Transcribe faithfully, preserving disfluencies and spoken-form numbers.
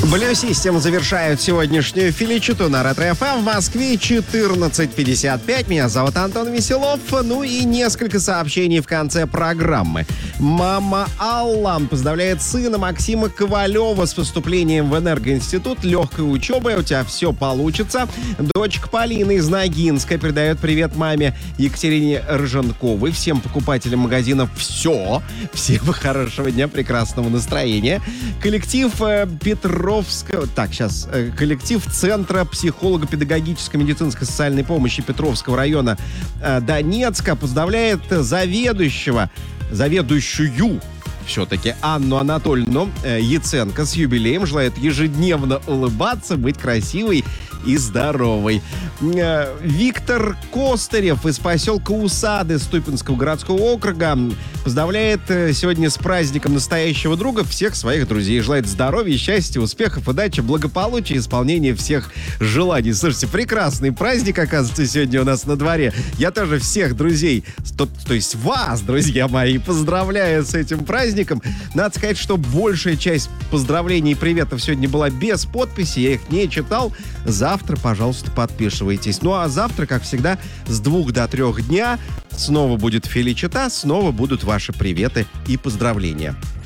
Blue System завершают сегодняшнюю филичету на Ретро-эф эм. В Москве четырнадцать пятьдесят пять. Меня зовут Антон Веселов. Ну и несколько сообщений в конце программы. Мама Алла поздравляет сына Максима Ковалева с поступлением в энергоинститут. Легкой учебы, у тебя все получится. Дочка Полина из Ногинска передает привет маме Екатерине Рыженковой. Всем покупателям магазинов «Все». Всем хорошего дня, прекрасного настроения. Коллектив э, Петров Так, сейчас. Коллектив Центра психолого-педагогической медицинской социальной помощи Петровского района э, Донецка поздравляет заведующего, заведующую все-таки Анну Анатольевну э, Яценко с юбилеем. Желает ежедневно улыбаться, быть красивой и здоровой. Э, Виктор Костырев из поселка Усады Ступинского городского округа поздравляет э, сегодня с праздником настоящего друга всех своих друзей. Желает здоровья, счастья, успехов, удачи, благополучия, исполнения всех желаний. Слушайте, прекрасный праздник, оказывается, сегодня у нас на дворе. Я тоже всех друзей, то, то есть вас, друзья мои, поздравляю с этим праздником. Надо сказать, что большая часть поздравлений и приветов сегодня была без подписи, я их не читал. Завтра, пожалуйста, подписывайтесь. Ну а завтра, как всегда, с двух до трех дня снова будет филичета, снова будут ваши приветы и поздравления.